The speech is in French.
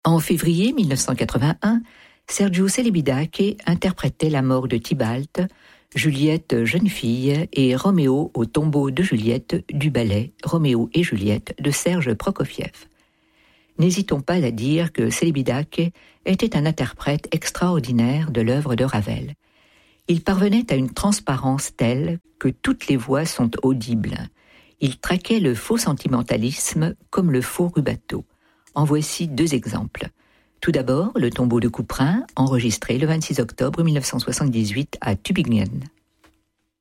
En février 1981, Sergiu Celibidache interprétait la mort de Tybalt, Juliette jeune fille et Roméo au tombeau de Juliette du ballet Roméo et Juliette de Serge Prokofiev. N'hésitons pas à dire que Celibidache était un interprète extraordinaire de l'œuvre de Ravel. Il parvenait à une transparence telle que toutes les voix sont audibles. Il traquait le faux sentimentalisme comme le faux rubato. En voici 2 exemples. Tout d'abord, le tombeau de Couperin, enregistré le 26 octobre 1978 à Tübingen.